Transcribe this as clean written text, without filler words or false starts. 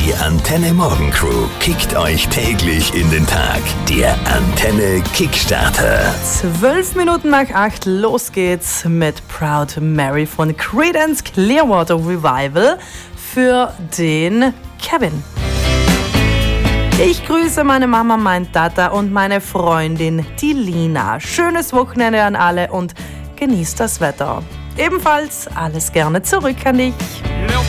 Die Antenne Morgen Crew kickt euch täglich in den Tag. Der Antenne Kickstarter. 12 Minuten nach 8, los geht's mit Proud Mary von Creedence Clearwater Revival für den Kevin. Ich grüße meine Mama, meinen Tata und meine Freundin, die Lina. Schönes Wochenende an alle und genießt das Wetter. Ebenfalls alles gerne zurück an dich.